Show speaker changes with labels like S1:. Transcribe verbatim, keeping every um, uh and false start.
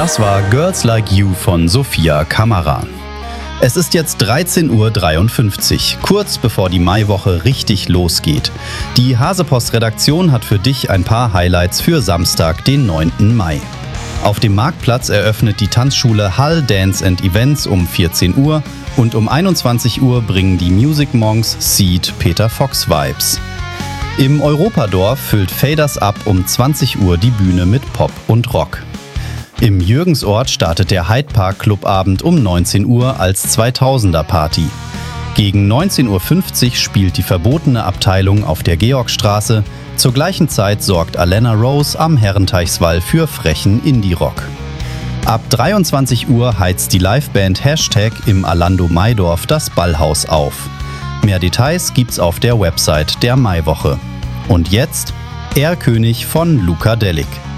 S1: Das war Girls Like You von Sophia Kamara. Es ist jetzt dreizehn Uhr dreiundfünfzig, kurz bevor die Maiwoche richtig losgeht. Die Hasepost-Redaktion hat für dich ein paar Highlights für Samstag, den neunten Mai. Auf dem Marktplatz eröffnet die Tanzschule Hall Dance and Events um vierzehn Uhr und um einundzwanzig Uhr bringen die Music Monks Seed Peter Fox Vibes. Im Europadorf füllt Faders Up um zwanzig Uhr die Bühne mit Pop und Rock. Im Jürgensort startet der Hyde Park Clubabend um neunzehn Uhr als zweitausender Party. Gegen neunzehn Uhr fünfzig spielt die verbotene Abteilung auf der Georgstraße. Zur gleichen Zeit sorgt Alana Rose am Herrenteichswall für frechen Indie-Rock. Ab dreiundzwanzig Uhr heizt die Liveband Hashtag im Alando Maidorf das Ballhaus auf. Mehr Details gibt's auf der Website der Maiwoche. Und jetzt Erlkönig von Luka Delic.